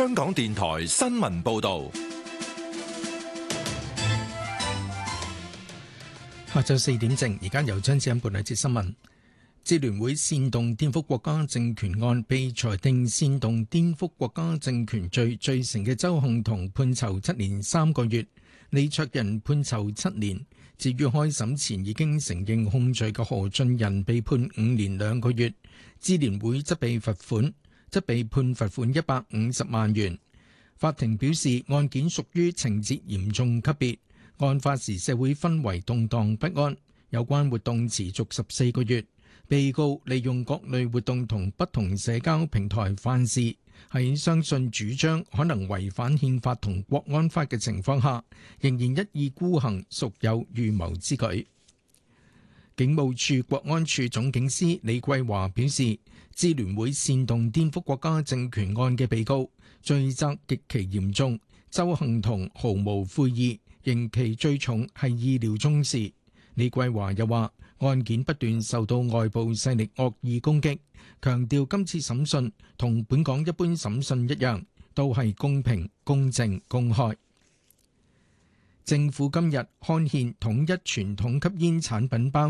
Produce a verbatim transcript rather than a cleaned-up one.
香港電台新聞報道。 下晝四點正，而家由張子欣報一節新聞。支聯會煽動顛覆國家政權案被裁定煽動顛覆國家政權罪罪成嘅鄒幸彤判囚七年三個月，李卓人判囚七年。至於開審前已經承認控罪嘅何俊仁被判五年兩個月，支聯會則被罰款，則被判罰款一百五十萬元。法庭表示案件屬於情節嚴重級別，案發時社會氛圍動盪不安，有關活動持續十四個月。被告利用各類活動同不同社交平台犯事，喺相信主張可能違反憲法同國安法嘅情況下，仍然一意孤行，屬有預謀之舉。警務處國安處總警司李桂華表示，支聯會煽動顛覆國家政權案嘅被告罪責極其嚴重，鄒幸彤毫無悔意，刑期最重係意料中事。李桂華又話，案件不斷受到外部勢力惡意攻擊，強調今次審訊同本港一般審訊一樣，都係公平、公正、公開。政府今日刊憲統一傳統吸煙產品包